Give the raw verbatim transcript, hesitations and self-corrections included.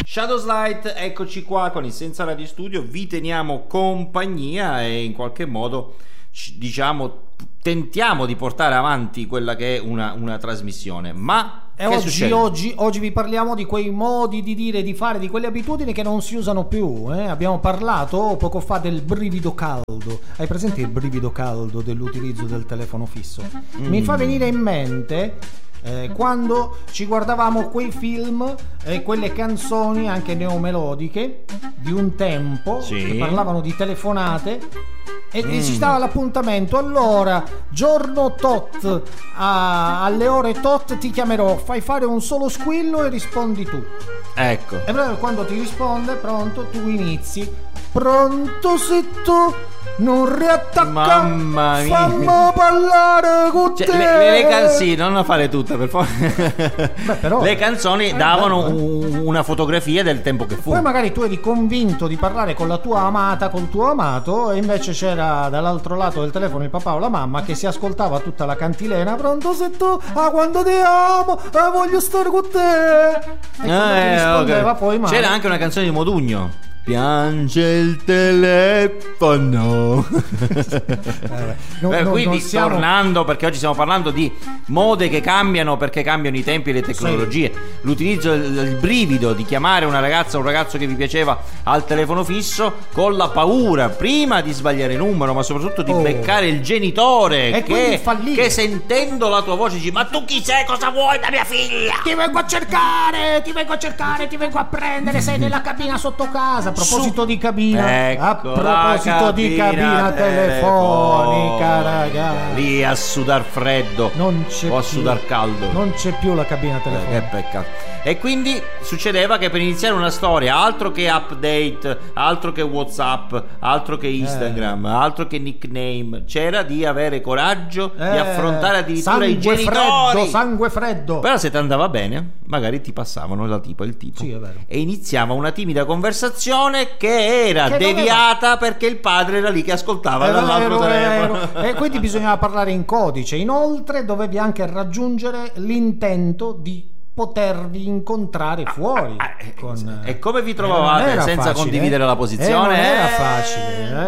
Shadows Light, eccoci qua con il Senza Radio Studio, vi teniamo compagnia e in qualche modo diciamo tentiamo di portare avanti quella che è una, una trasmissione, ma e oggi, oggi, oggi vi parliamo di quei modi di dire, di fare, di quelle abitudini che non si usano più, eh? Abbiamo parlato poco fa del brivido caldo. Hai presente il brivido caldo dell'utilizzo del telefono fisso? Mm. Mi fa venire in mente Eh, quando ci guardavamo quei film e eh, quelle canzoni anche neomelodiche di un tempo, sì, che parlavano di telefonate e mm. ci stava l'appuntamento, allora giorno tot a, alle ore tot ti chiamerò, fai fare un solo squillo e rispondi tu, ecco, e proprio quando ti risponde pronto tu inizi, pronto se tu non riattacca, mamma mia, fammi parlare con cioè, te. Le, le, le canzoni, non la fare tutta per favore. Beh, però, le canzoni eh, davano bello, un, una fotografia del tempo che fu. Poi magari tu eri convinto di parlare con la tua amata, col tuo amato, e invece c'era dall'altro lato del telefono il papà o la mamma che si ascoltava tutta la cantilena, pronto se tu, ah quando ti amo, ah, voglio stare con te, e quando eh, ti rispondeva, okay, poi c'era anche una canzone di Modugno, piange il telefono. eh, no, Beh, no, quindi siamo... tornando, perché oggi stiamo parlando di mode che cambiano perché cambiano i tempi e le tecnologie, sì. L'utilizzo del, del brivido di chiamare una ragazza o un ragazzo che vi piaceva al telefono fisso con la paura prima di sbagliare numero, ma soprattutto di oh. beccare il genitore e che, che sentendo la tua voce dici: ma tu chi sei, cosa vuoi da mia figlia? Ti vengo a cercare, ti vengo a cercare, ti vengo a prendere, sei nella cabina sotto casa. A proposito di cabina, ecco, a proposito cabina di cabina telefonica, ragazzi, lì a sudar freddo non c'è o a più, sudar caldo, non c'è più la cabina telefonica. Eh, che peccato. E quindi succedeva che per iniziare una storia, altro che update, altro che WhatsApp, altro che Instagram, eh. altro che nickname, c'era di avere coraggio eh. di affrontare addirittura i genitori. Freddo, sangue freddo. Però se ti andava bene, magari ti passavano la tipo il tipo. Sì, è vero. E iniziava una timida conversazione che era che deviata doveva... perché il padre era lì che ascoltava è dall'altro vero, telefono. E quindi bisognava parlare in codice. Inoltre dovevi anche raggiungere l'intento di potervi incontrare fuori. Ah, ah, con... E come vi trovavate senza facile, condividere eh? la posizione? Eh, non era facile.